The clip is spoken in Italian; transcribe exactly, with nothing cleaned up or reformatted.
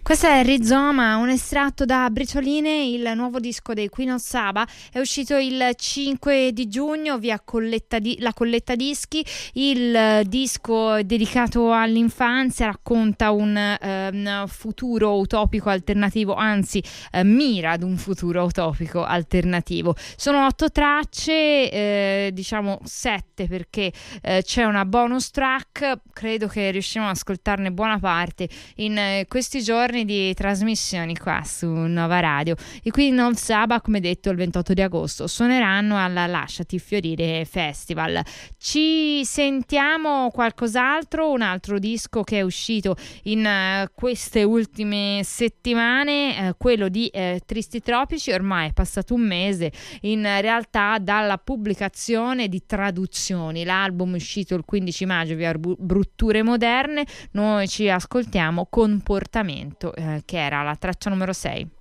Questo è Rizoma, un estratto da Bricioline, il nuovo disco dei Queen of Saba. È uscito il cinque di giugno via colletta di, la colletta dischi. Il disco dedicato all'infanzia racconta un eh, futuro utopico alternativo, anzi eh, mira ad un futuro utopico alternativo. Sono otto tracce, eh, diciamo sette perché eh, c'è una bonus track. Credo che riusciremo ad ascoltarne buona parte in eh, questi giorni di trasmissioni qua su Nova Radio. I Queen of Saba, come detto, il ventotto di agosto suoneranno alla Lasciati Fiorire Festival. Ci sentiamo qualcos'altro, un altro disco che è uscito in uh, queste ultime settimane, uh, quello di uh, Tristi Tropici. Ormai è passato un mese in realtà dalla pubblicazione di Traduzioni, l'album uscito il quindici maggio via Brutture Moderne. Noi ci ascoltiamo Comportamento, eh, che era la traccia numero sei.